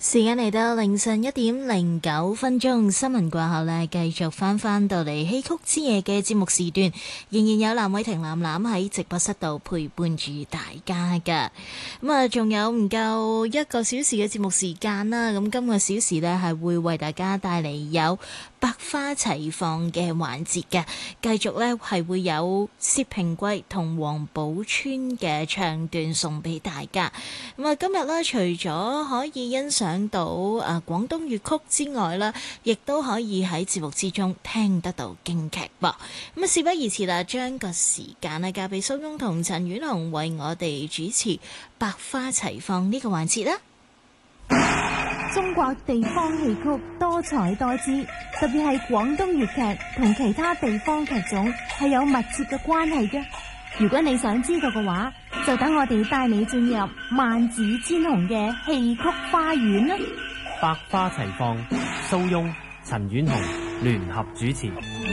時間嚟到凌晨1:09，新聞過後呢，繼續翻到嚟戲曲之夜嘅節目時段，仍然有藍偉婷藍藍喺直播室度陪伴住大家噶。咁啊，仲有唔夠1個小時嘅節目時間啦。咁今個小時呢，係會為大家帶嚟有百花齊放嘅環節嘅，繼續呢係會有薛平貴同王寶釧嘅唱段送俾大家。咁啊，今日呢，除咗可以欣賞到廣東粵曲之外啦，亦都可以喺節目之中聽得到京劇噃。咁啊，事不宜遲啦，將個時間呢交俾蘇翁同陳婉紅為我哋主持百花齊放呢個環節啦。 中國地方戲曲多彩多姿，特別係廣東粵劇同其他地方劇種係有密切嘅關係嘅。如果你想知道嘅話，就等我哋帶你進入萬紫千紅嘅戲曲花園啦！ 百花齊放，蘇翁、陳婉紅聯合主持。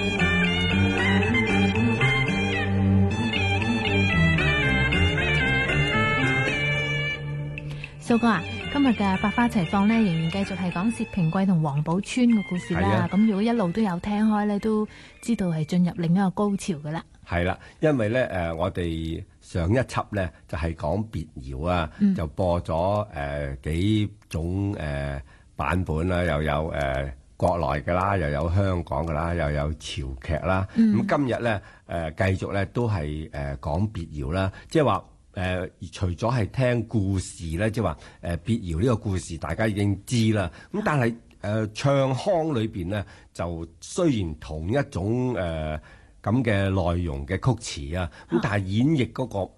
蘇哥啊，今日嘅百花齊放呢，仍然繼續係講薛平貴同王寶釧嘅故事啦。咁如果一路都有聽開呢，都知道係進入另一個高潮噶啦。 係啦，因為咧我哋上一輯咧就係講別謠啊，就播咗幾種版本啦，又有國內嘅啦，又有香港嘅啦，又有潮劇啦。咁今日咧繼續咧都係講別謠啦，即係話除咗係聽故事咧，即係話別謠呢個故事大家已經知啦。咁但係唱腔裏邊咧，就雖然同一種咁嘅內容嘅曲詞啊，咁但係演繹嗰個